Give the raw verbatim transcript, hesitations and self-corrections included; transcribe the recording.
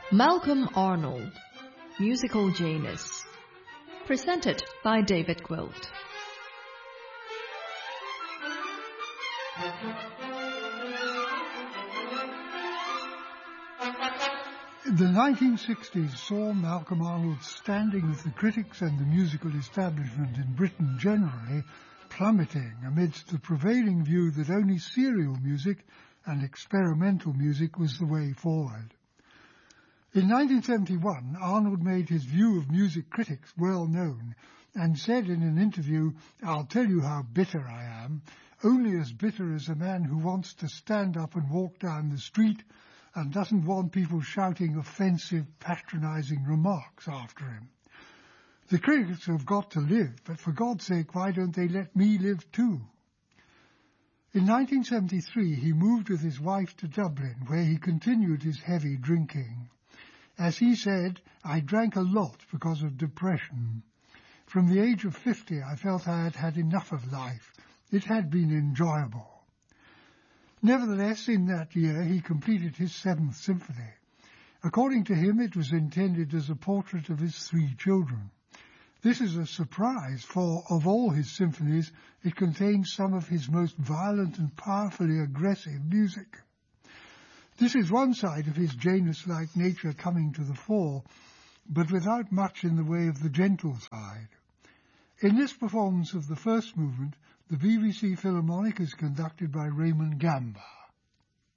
Malcolm Arnold, Musical Janus. Presented by David Gwilt. The nineteen sixties saw Malcolm Arnold standing with the critics and the musical establishment in Britain generally plummeting amidst the prevailing view that only serial music and experimental music was the way forward. In nineteen seventy-one, Arnold made his view of music critics well known and said in an interview, "I'll tell you how bitter I am, only as bitter as a man who wants to stand up and walk down the street and doesn't want people shouting offensive, patronizing remarks after him. The critics have got to live, but for God's sake, why don't they let me live too?" In nineteen seventy-three, he moved with his wife to Dublin, where he continued his heavy drinking. As he said, "I drank a lot because of depression. From the age of fifty, I felt I had had enough of life. It had been enjoyable." Nevertheless, in that year, he completed his Seventh Symphony. According to him, it was intended as a portrait of his three children. This is a surprise, for of all his symphonies, it contains some of his most violent and powerfully aggressive music. This is one side of his Janus-like nature coming to the fore, but without much in the way of the gentle side. In this performance of the first movement, the B B C Philharmonic is conducted by Raymond Gamba.